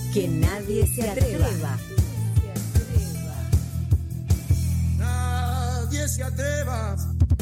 Que nadie se atreva. Nadie se atreva.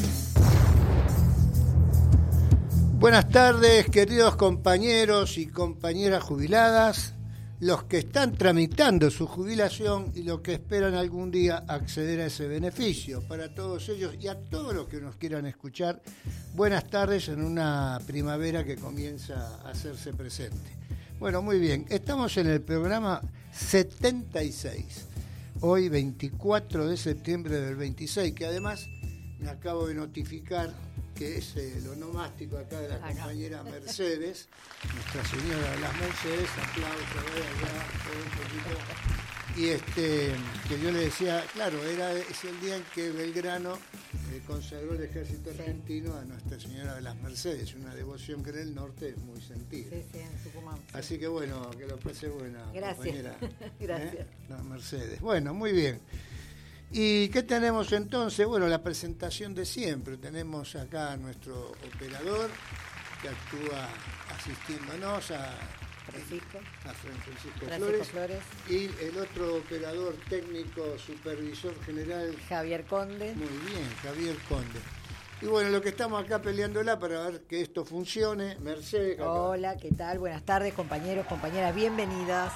Buenas tardes, queridos compañeros y compañeras jubiladas, los que están tramitando su jubilación y los que esperan algún día acceder a ese beneficio. Para todos ellos y a todos los que nos quieran escuchar, buenas tardes en una primavera que comienza a hacerse presente. Bueno, muy bien, estamos en el programa 76, hoy 24 de septiembre del 26, que además me acabo de notificar que es el onomástico acá de la compañera Mercedes, Nuestra Señora de las Mercedes, aplausos, allá, todo un poquito. Y que yo le decía, claro, es el día en que Belgrano consagró el ejército argentino a Nuestra Señora de las Mercedes, una devoción que en el norte es muy sentida. Sí, en Tucumán. Sí. Así que bueno, que lo pase buena, compañera. Gracias. La Mercedes. Bueno, muy bien. ¿Y qué tenemos entonces? Bueno, la presentación de siempre. Tenemos acá a nuestro operador que actúa asistiéndonos a Francisco Flores y el otro operador técnico supervisor general Javier Conde. Muy bien, Javier Conde. Y bueno, lo que estamos acá peleándola para ver que esto funcione. Mercedes. Hola, ¿qué tal? Buenas tardes, compañeros, compañeras, bienvenidos.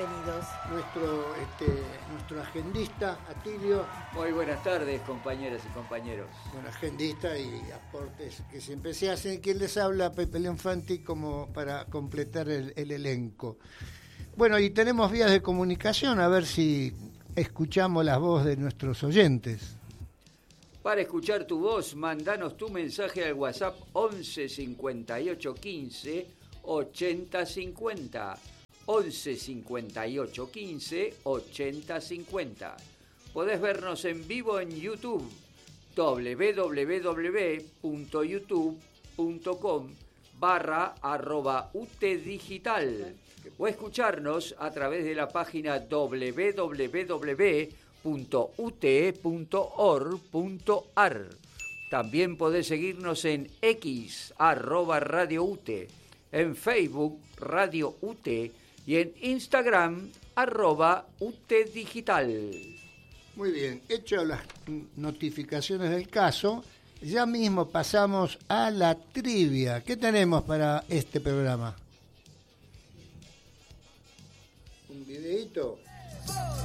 Nuestro agendista, Atilio. Muy buenas tardes, compañeras y compañeros. Bueno, agendista y aportes que siempre se hacen. ¿Quién les habla? Pepe Leonfanti, como para completar el elenco. Bueno, y tenemos vías de comunicación, a ver si escuchamos las voces de nuestros oyentes. Para escuchar tu voz, mandanos tu mensaje al WhatsApp 11 58 15 80 50. 11 58 15 80 50. Podés vernos en vivo en YouTube, www.youtube.com/UTDigital, o escucharnos a través de la página www.ute.org.ar. También podés seguirnos en X, @Radio UTE, en Facebook, Radio UTE, y en Instagram, @UTE Digital. Muy bien, hecho las notificaciones del caso, ya mismo pasamos a la trivia. ¿Qué tenemos para este programa? ¿Un videíto?